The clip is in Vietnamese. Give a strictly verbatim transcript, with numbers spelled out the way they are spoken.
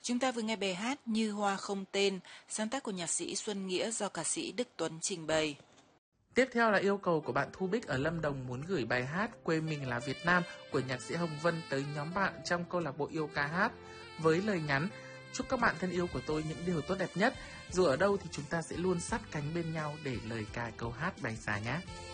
Chúng ta vừa nghe bài hát Như Hoa Không Tên, sáng tác của nhạc sĩ Xuân Nghĩa do ca sĩ Đức Tuấn trình bày. Tiếp theo là yêu cầu của bạn Thu Bích ở Lâm Đồng muốn gửi bài hát Quê Mình Là Việt Nam của nhạc sĩ Hồng Vân tới nhóm bạn trong câu lạc bộ yêu ca hát với lời nhắn: chúc các bạn thân yêu của tôi những điều tốt đẹp nhất, dù ở đâu thì chúng ta sẽ luôn sát cánh bên nhau để lời ca câu hát bay xa nhé.